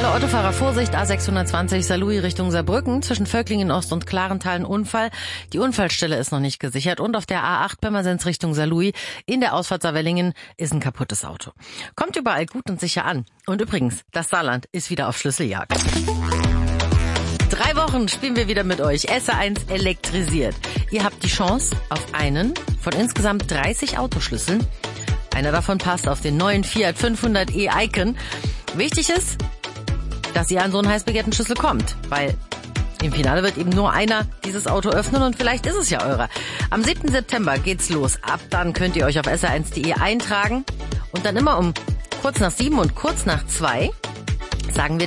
Liebe Autofahrer, Vorsicht, A620 Saarlouis Richtung Saarbrücken. Zwischen Völklingen Ost und Klarental ein Unfall. Die Unfallstelle ist noch nicht gesichert. Und auf der A8 Pirmasens Richtung Saarlouis in der Ausfahrt Saarwellingen ist ein kaputtes Auto. Kommt überall gut und sicher an. Und übrigens, das Saarland ist wieder auf Schlüsseljagd. 3 Wochen spielen wir wieder mit euch. SR1 elektrisiert. Ihr habt die Chance auf einen von insgesamt 30 Autoschlüsseln. Einer davon passt auf den neuen Fiat 500e Icon. Wichtig ist, dass ihr an so einen heiß begehrten Schlüssel kommt, weil im Finale wird eben nur einer dieses Auto öffnen und vielleicht ist es ja eurer. Am 7. September geht's los. Ab dann könnt ihr euch auf sr1.de eintragen und dann immer um kurz nach 7 und kurz nach 2 sagen wir